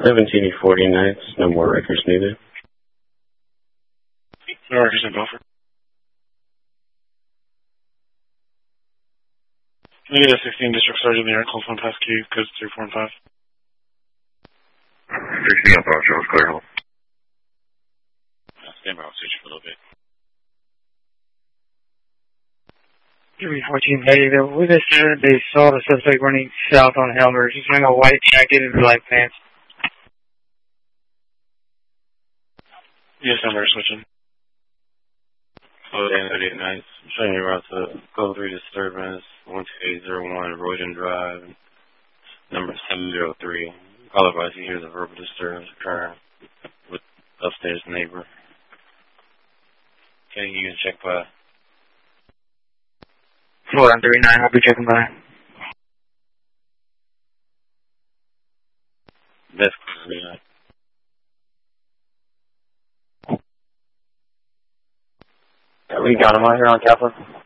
17 49, no more records needed. No records in Beaufort. Can you get a 16 District Sergeant in the air, call phone pass Q, codes 3, 4, and 5. 16 up, Charles, clear hold. Stand by, I'll switch for a little bit. Jimmy 14 negative. With this sir, they saw the suspect running south on Helmer. He's wearing a white jacket and black pants. Yes, number switching. Oh, Dan 38 nights. Showing you route to Code 3 disturbance, 12801 Royden Drive, number 703. Call advice, you hear the verbal disturbance occurring with upstairs neighbor. Can you check by? Hold on, 39, I'll be checking by. That's clear. We got him out here on Kaplan.